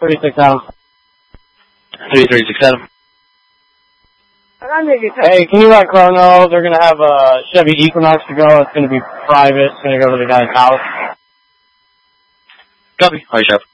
36 Adam. 3367. Hey, can you let Crow know they're going to have a Chevy Equinox to go? It's going to be private. It's going to go to the guy's house. Copy. All right, Chef.